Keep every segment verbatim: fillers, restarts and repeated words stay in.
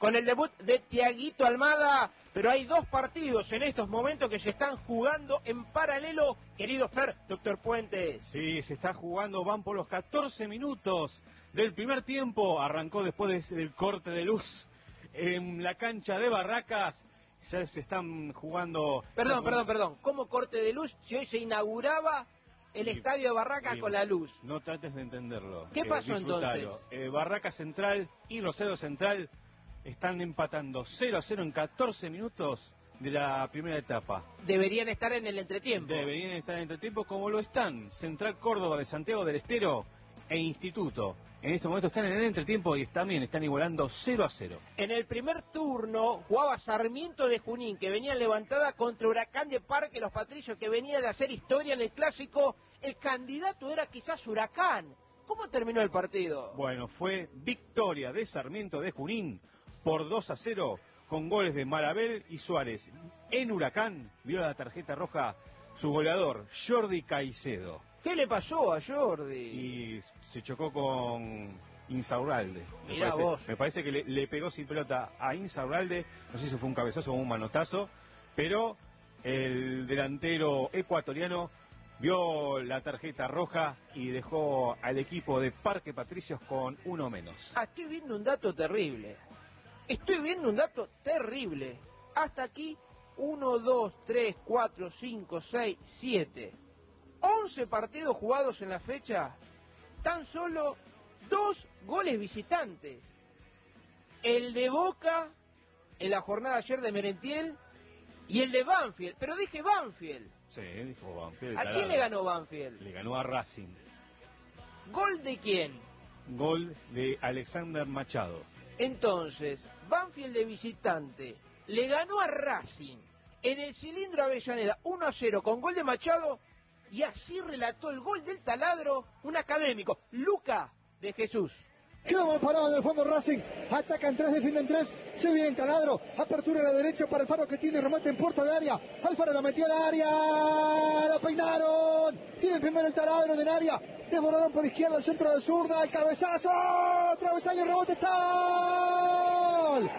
con el debut de Tiaguito Almada, pero hay dos partidos en estos momentos que se están jugando en paralelo, querido Fer, doctor Puentes. Sí, se está jugando, van por los catorce minutos del primer tiempo, arrancó después del corte de luz en la cancha de Barracas, ya se están jugando... Perdón, perdón, perdón, ¿cómo corte de luz si hoy se inauguraba el y, estadio de Barracas y, con la luz? No trates de entenderlo. ¿Qué pasó eh, entonces? Eh, Barracas Central y Rosario Central están empatando cero a cero en catorce minutos de la primera etapa. Deberían estar en el entretiempo. Deberían estar en el entretiempo como lo están Central Córdoba de Santiago del Estero e Instituto. En estos momentos están en el entretiempo y también están igualando cero a cero. En el primer turno jugaba Sarmiento de Junín, que venía levantada contra Huracán de Parque Los Patricios, que venía de hacer historia en el clásico. El candidato era quizás Huracán. ¿Cómo terminó el partido? Bueno, fue victoria de Sarmiento de Junín por dos a cero con goles de Marabel y Suárez. En Huracán vio la tarjeta roja su goleador, Jordi Caicedo. ¿Qué le pasó a Jordi? Y se chocó con Insaurralde. Me Mirá parece, vos. me parece que le, le pegó sin pelota a Insaurralde. No sé si fue un cabezazo o un manotazo, pero el delantero ecuatoriano vio la tarjeta roja y dejó al equipo de Parque Patricios con uno menos. Ah, estoy viendo un dato terrible. Estoy viendo un dato terrible. Hasta aquí, uno, dos, tres, cuatro, cinco, seis, siete. once partidos jugados en la fecha. Tan solo dos goles visitantes. El de Boca, en la jornada ayer de Merentiel, y el de Banfield. Pero dije Banfield. Sí, dijo Banfield. ¿A quién le ganó Banfield? Le ganó a Racing. ¿Gol de quién? Gol de Alexander Machado. Entonces, Banfield de visitante le ganó a Racing en el cilindro Avellaneda uno a cero con gol de Machado, y así relató el gol del taladro un académico, Luca de Jesús. Queda mal parado en el fondo Racing, atacan tres, defienden tres, se viene el taladro, apertura a la derecha para Alfaro que tiene remate en puerta de área, Alfaro la metió al área, la peinaron, tiene el primero el taladro del área, desbordaron por izquierda, el centro de zurda, el cabezazo, travesaño, rebote, está ¡gol!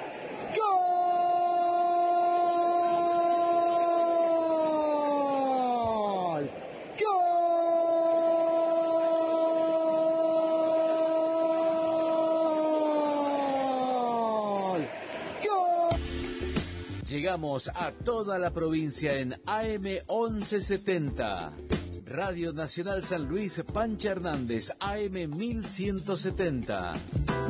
Llegamos a toda la provincia en A M once setenta. Radio Nacional San Luis, Pancha Hernández, A M mil ciento setenta.